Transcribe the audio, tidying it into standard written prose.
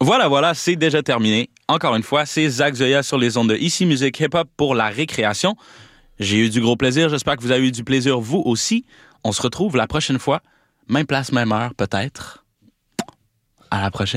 Voilà, c'est déjà terminé. Encore une fois, c'est Zach Zoya sur les ondes de Ici Musique Hip Hop pour la récréation. J'ai eu du gros plaisir. J'espère que vous avez eu du plaisir vous aussi. On se retrouve la prochaine fois. Même place, même heure, peut-être. À la prochaine.